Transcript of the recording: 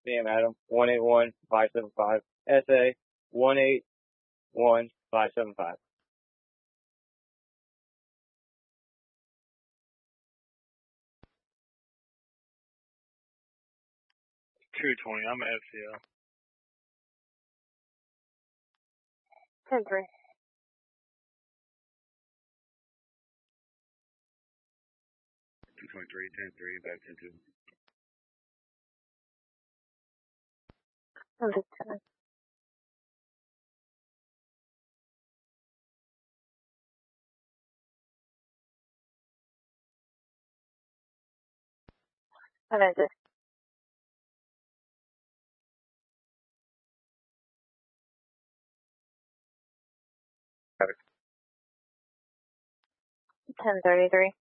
Sam Adam 181575. SA 181575. 220. I'm an FCO. 10-3. 223, 10-3, back 10-2. 10-10. 11. 10-33.